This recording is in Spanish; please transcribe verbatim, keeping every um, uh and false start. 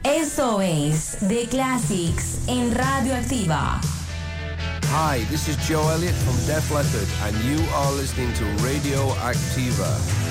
Eso es The Classics en Radioactiva. Hi, this is Joe Elliott from Def Leppard, and you are listening to Radio Activa.